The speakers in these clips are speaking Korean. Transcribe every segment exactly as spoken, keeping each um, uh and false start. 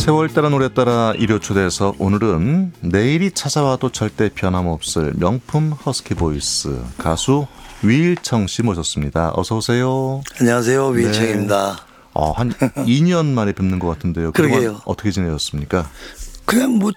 세월 따라 노래 따라 일요 초대해서 오늘은 내일이 찾아와도 절대 변함없을 명품 허스키 보이스 가수 위일청 씨 모셨습니다. 어서 오세요. 안녕하세요. 위일청입니다. 네. 어, 한 이 년 만에 뵙는 것 같은데요. 그러게요. 어떻게 지내셨습니까? 그냥 뭐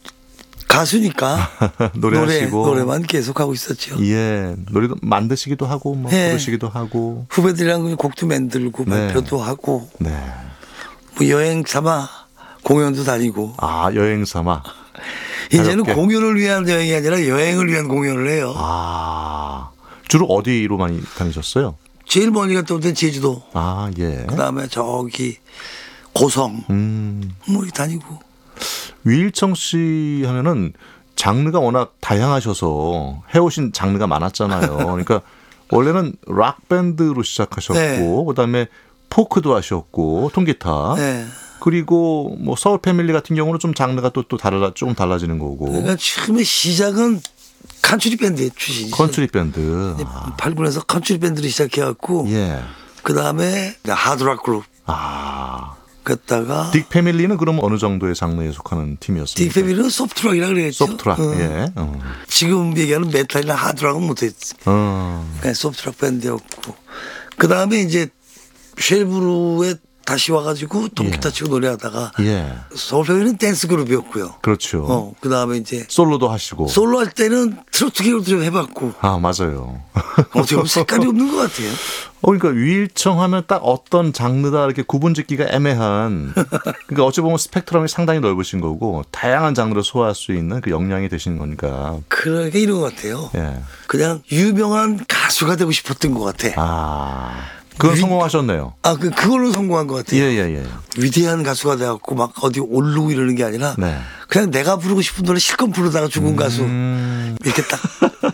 가수니까 노래하시고 노래, 노래만 계속하고 있었죠. 예, 노래도 만드시기도 하고 뭐 네. 부르시기도 하고 후배들이랑 곡도 만들고 네. 발표도 하고 네. 뭐 여행 삼아 공연도 다니고. 아, 여행 삼아. 이제는 가볍게. 공연을 위한 여행이 아니라 여행을 위한 공연을 해요. 아, 주로 어디로 많이 다니셨어요? 제일 멀리 갔다 올 땐 제주도. 아, 예. 그다음에 저기 고성 음. 뭐 이렇게 다니고. 위일청 씨 하면은 장르가 워낙 다양하셔서 해오신 장르가 많았잖아요. 그러니까 원래는 락 밴드로 시작하셨고, 네. 그다음에 포크도 하셨고, 통기타. 네. 그리고 뭐 서울 패밀리 같은 경우는 좀 장르가 또 또 달라 조금 달라지는 거고. 그러니까 처음에 시작은 칸츄리 밴드 출신이죠. 컨트리 밴드. 아. 팔 군에서 칸츄리 밴드를 시작해갖고. 예. 그 다음에 하드락 그룹. 아. 그랬다가 딕 패밀리는 그럼 어느 정도의 장르에 속하는 팀이었습니까? 딕 패밀리는 소프트락이라 그랬죠. 소프트락. 어. 예. 어. 지금 얘기하는 메탈이나 하드락은 못했지. 어. 그냥 소프트락 밴드였고. 그 다음에 이제 쉘브루에 다시 와가지고 통기타 예. 치고 노래하다가 예. 서울 패밀리는 댄스 그룹이었고요. 그렇죠. 어. 그 다음에 이제 솔로도 하시고. 솔로 할 때는 트로트 계열도 좀 해봤고. 아, 맞아요. 어떻게 보면 색깔이 없는 것 같아요. 어, 그러니까 위일청 하면 딱 어떤 장르다 이렇게 구분 짓기가 애매한. 그러니까 어찌 보면 스펙트럼이 상당히 넓으신 거고 다양한 장르를 소화할 수 있는 그 역량이 되신 거니까. 그러니까 이런 것 같아요. 예. 그냥 유명한 가수가 되고 싶었던 것 같아. 아, 그건 위- 성공하셨네요. 아, 그, 그걸로 성공한 것 같아요. 예, 예, 예. 위대한 가수가 돼갖고 막 어디 오르고 이러는 게 아니라 네. 그냥 내가 부르고 싶은 노래 실컷 부르다가 죽은 가수. 음, 이렇게 딱.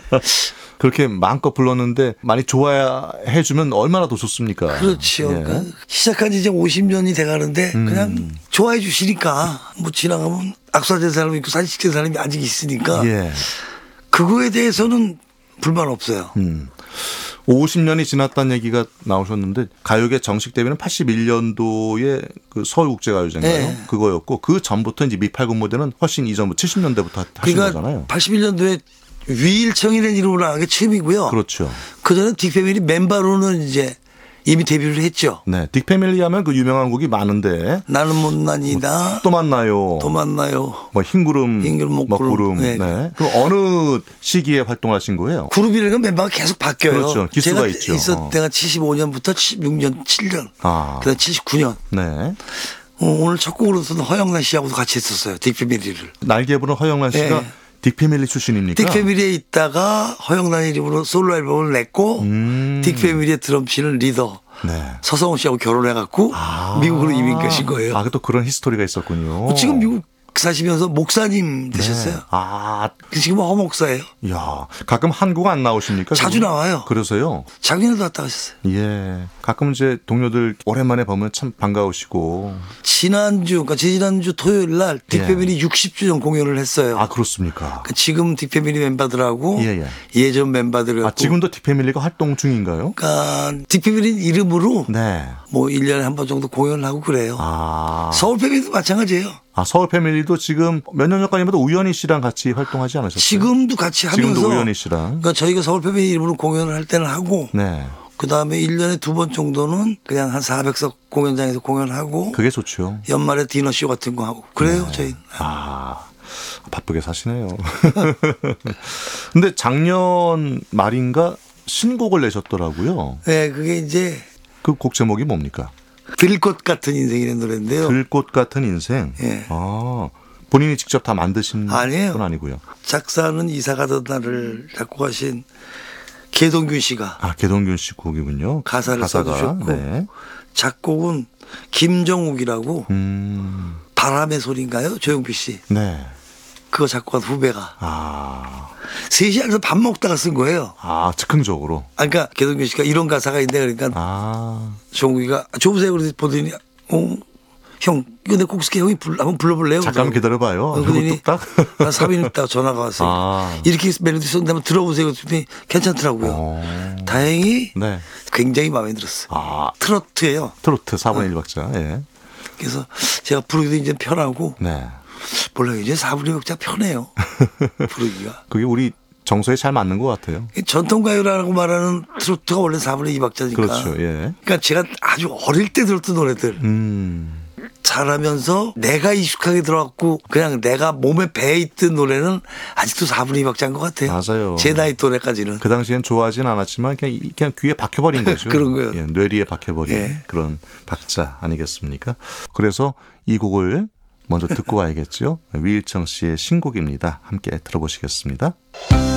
그렇게 마음껏 불렀는데 많이 좋아해 주면 얼마나 더 좋습니까? 그렇죠. 예. 그러니까 시작한 지 이제 오십 년이 돼 가는데 음. 그냥 좋아해 주시니까 뭐 지나가면 악수하는 사람이 있고 사진 찍는 사람이 아직 있으니까 예. 그거에 대해서는 불만 없어요. 음. 오십 년이 지났다는 얘기가 나오셨는데 가요계 정식 데뷔는 팔십일 년도에 그 서울국제가요제인가요? 네. 그거였고 그 전부터 이제 미팔군 무대는 훨씬 이전부터 칠십 년대부터 하신 그러니까 거잖아요. 팔십일 년도에 위일청이라는 이름으로 나간 게 처음이고요. 그렇죠. 그전에 딕패밀리 멤버로는 이제 이미 데뷔를 했죠. 네, 딕 패밀리 하면 그 유명한 곡이 많은데 나는 못난이다. 또 만나요. 또 만나요. 뭐 흰구름, 흰구름, 먹구름. 먹구름. 네. 네. 그럼 어느 시기에 활동하신 거예요? 그룹이라는 멤버가 계속 바뀌어요. 그렇죠. 기수가 제가 있죠. 있었 어. 때가 칠십오 년부터 칠십육 년, 칠 년. 아. 그다음 칠십구 년. 네. 어, 오늘 첫 곡으로서는 허영란 씨하고도 같이 했었어요. 딕패밀리를. 날개 부른 허영란 씨가 네. 딕 패밀리 출신입니까? 딕패밀리에 있다가 허영란 이름으로 솔로 앨범을 냈고 음. 딕패밀리의 드럼 치는 리더 네. 서성훈 씨하고 결혼해갖고 아. 미국으로 이민 가신 거예요. 아, 또 그런 히스토리가 있었군요. 어, 지금 미국 사시면서 목사님 네. 되셨어요. 아, 지금은 허목사예요. 야, 가끔 한국 안 나오십니까? 자주 그럼? 나와요. 그래서요. 작년에도 왔다 가셨어요. 예, 가끔 이제 동료들 오랜만에 보면 참 반가우시고. 지난주, 그러니까 지난주 토요일 날 딕패밀리 육십 주년 공연을 했어요. 아, 그렇습니까? 그 지금 딕패밀리 멤버들하고 예, 예. 예전 멤버들하고 아, 지금도 딕 패밀리가 활동 중인가요? 그러니까 딕패밀리 이름으로 네. 뭐 일 년에 한 번 정도 공연을 하고 그래요. 아, 서울 패밀리도 마찬가지예요. 아, 서울 패밀리도 지금 몇 년 전까지만 우연희 씨랑 같이 활동하지 않으셨어요? 지금도 같이 하면서 지금도 우연희 씨랑. 그러니까 저희가 서울 패밀리 이름으로 공연을 할 때는 하고 네. 그다음에 일 년에 두 번 정도는 그냥 한 사백 석 공연장에서 공연하고 그게 좋죠. 연말에 디너쇼 같은 거 하고 그래요. 네. 저희. 아, 바쁘게 사시네요. 근데 작년 말인가 신곡을 내셨더라고요. 네, 그게 이제 그 곡 제목이 뭡니까? 들꽃 같은 인생이라는 노래인데요. 들꽃 같은 인생. 예. 아, 본인이 직접 다 만드신 아니에요. 건 아니고요. 작사는 이사 가던 날을 작곡하신 개동균 씨가 아, 개동균 씨 곡이군요. 가사를 가사가. 써주셨고 네. 작곡은 김정욱이라고 음, 바람의 소리인가요? 조용필 씨. 네. 그거 작곡한 후배가 아, 셋이 앉아서 밥 먹다가 쓴 거예요. 아, 즉흥적으로. 아, 그러니까 개동균 씨가 이런 가사가 있는데 그러니까 아, 종욱이가 줘보세요. 그래서 보더니 어, 형 이거 내 곡 쓸게 형이 불, 한번 불러볼래요? 잠깐만 기다려봐요. 어, 그리고 그러더니 뚝딱. 한 삼 일 있다가 전화가 왔어요. 아. 이렇게 멜로디 썼는데 한번 들어보세요. 그랬더니 괜찮더라고요. 어. 다행히 네. 굉장히 마음에 들었어요. 아, 트로트예요. 트로트 사 분의 일 박자. 예. 그래서 제가 부르기도 이제 편하고 네. 몰라요. 이제 사분의 박자 편해요. 부르기가. 그게 우리 정서에 잘 맞는 것 같아요. 전통가요라고 말하는 트로트가 원래 사분의 이 박자니까. 그렇죠. 예. 그러니까 제가 아주 어릴 때 들었던 노래들 음. 잘하면서 내가 익숙하게 들어왔고 그냥 내가 몸에 배에 있던 노래는 아직도 사분의 이 박자인 것 같아요. 맞아요. 제 나이 또래까지는. 그 당시엔 좋아하진 않았지만 그냥, 이- 그냥 귀에 박혀버린 거죠. 그런 거예요. 예, 뇌리에 박혀버린 예. 그런 박자 아니겠습니까? 그래서 이 곡을 먼저 듣고 와야겠죠. 위일청 씨의 신곡입니다. 함께 들어보시겠습니다.